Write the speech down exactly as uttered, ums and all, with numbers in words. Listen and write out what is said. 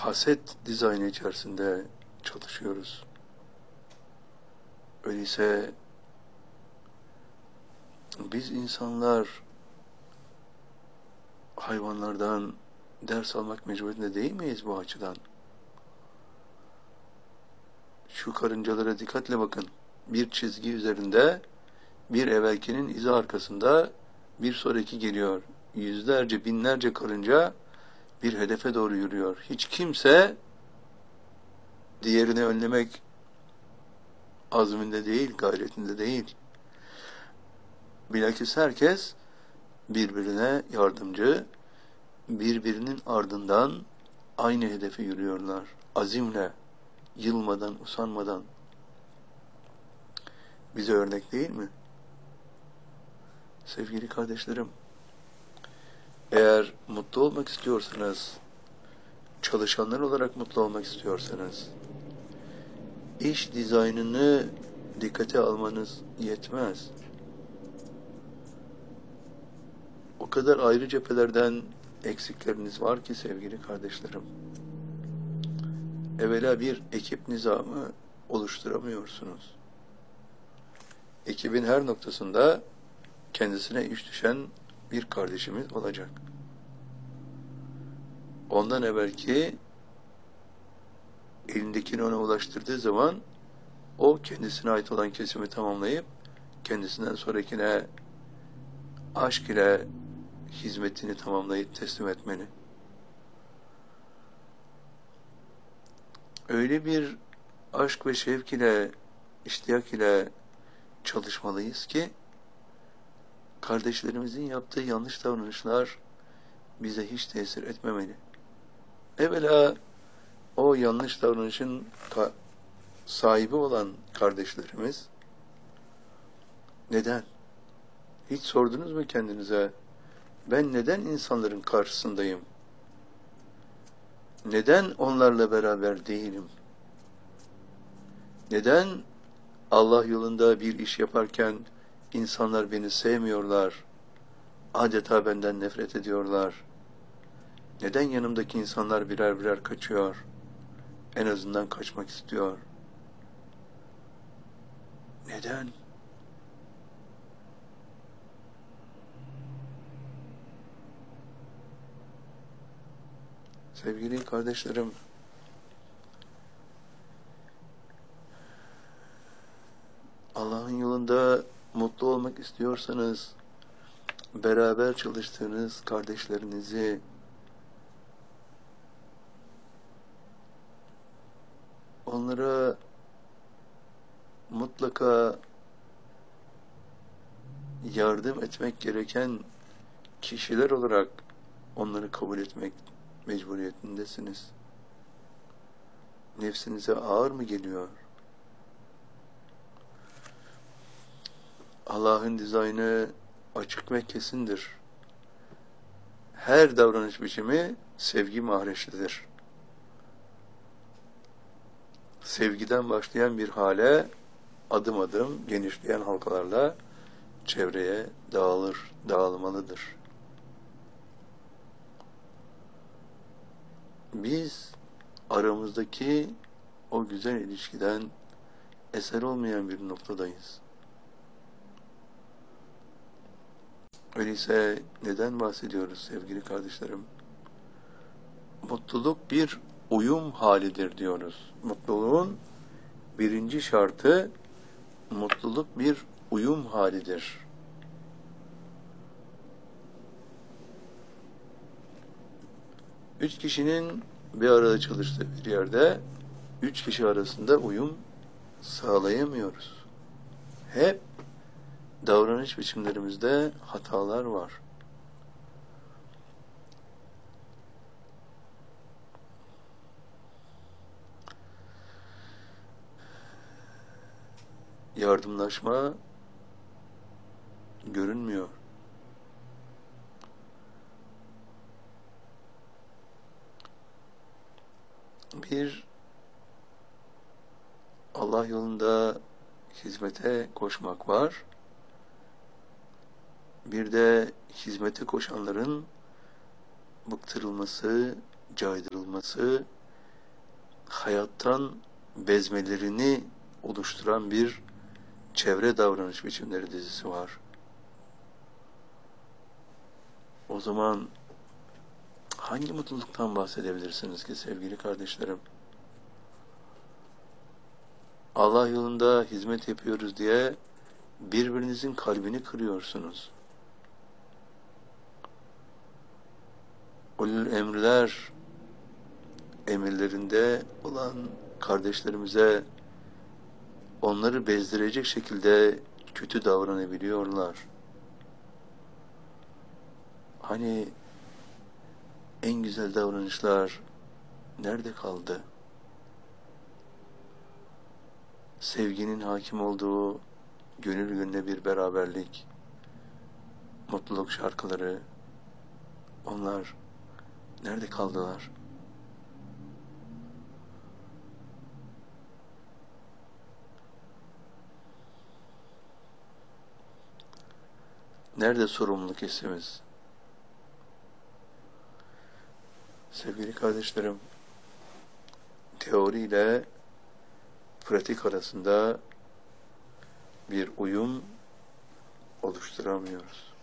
haset dizaynı içerisinde çalışıyoruz. Öyleyse biz insanlar hayvanlardan ders almak mecburiyetinde değil miyiz bu açıdan? Şu karıncalara dikkatle bakın. Bir çizgi üzerinde bir evvelkinin izi arkasında bir sonraki geliyor. Yüzlerce, binlerce karınca bir hedefe doğru yürüyor. Hiç kimse diğerini önlemek azminde değil, gayretinde değil. Bilakis herkes birbirine yardımcı, birbirinin ardından aynı hedefe yürüyorlar. Azimle, yılmadan, usanmadan. Bize örnek değil mi? Sevgili kardeşlerim, eğer mutlu olmak istiyorsanız, çalışanlar olarak mutlu olmak istiyorsanız, iş dizaynını dikkate almanız yetmez. O kadar ayrı cephelerden eksikleriniz var ki sevgili kardeşlerim. Evvela bir ekip nizamı oluşturamıyorsunuz. Ekibin her noktasında kendisine iş düşen bir kardeşimiz olacak. Ondan evvelki elindekini ona ulaştırdığı zaman o kendisine ait olan kesimi tamamlayıp kendisinden sonrakine aşk ile hizmetini tamamlayıp teslim etmeli. Öyle bir aşk ve şevk ile, iştiyak ile çalışmalıyız ki kardeşlerimizin yaptığı yanlış davranışlar bize hiç tesir etmemeli. Evvela o yanlış davranışın sahibi olan kardeşlerimiz neden? Hiç sordunuz mu kendinize? Ben neden insanların karşısındayım? Neden onlarla beraber değilim? Neden Allah yolunda bir iş yaparken insanlar beni sevmiyorlar? Adeta benden nefret ediyorlar. Neden yanımdaki insanlar birer birer kaçıyor? En azından kaçmak istiyor. Neden? Sevgili kardeşlerim, Allah'ın yolunda mutlu olmak istiyorsanız, beraber çalıştığınız kardeşlerinizi onlara mutlaka yardım etmek gereken kişiler olarak onları kabul etmek mecburiyetindesiniz. Nefsinize ağır mı geliyor? Allah'ın dizaynı açık ve kesindir. Her davranış biçimi sevgi mahreçlidir. Sevgiden başlayan bir hale adım adım genişleyen halkalarla çevreye dağılır, dağılmalıdır. Biz aramızdaki o güzel ilişkiden eser olmayan bir noktadayız. Öyleyse neden bahsediyoruz sevgili kardeşlerim? Mutluluk bir uyum halidir diyoruz. Mutluluğun birinci şartı mutluluk bir uyum halidir. Üç kişinin bir arada çalıştığı bir yerde üç kişi arasında uyum sağlayamıyoruz. Hep davranış biçimlerimizde hatalar var. Yardımlaşma görünmüyor. Bir Allah yolunda hizmete koşmak var. Bir de hizmete koşanların bıktırılması, caydırılması, hayattan bezmelerini oluşturan bir çevre davranış biçimleri dizisi var. O zaman hangi mutluluktan bahsedebilirsiniz ki sevgili kardeşlerim? Allah yolunda hizmet yapıyoruz diye birbirinizin kalbini kırıyorsunuz. Ulul emrler emirlerinde olan kardeşlerimize onları bezdirecek şekilde kötü davranabiliyorlar. Hani en güzel davranışlar nerede kaldı? Sevginin hakim olduğu gönül gönüle bir beraberlik, mutluluk şarkıları, onlar nerede kaldılar? Nerede sorumluluk hissimiz? Sevgili kardeşlerim, teori ile pratik arasında bir uyum oluşturamıyoruz.